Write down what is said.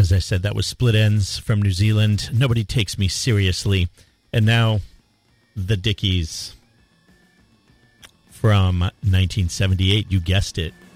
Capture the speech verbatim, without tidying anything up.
As I said, that was Split Ends from New Zealand. Nobody Takes Me Seriously. And now, The Dickies from nineteen seventy-eight. You guessed it.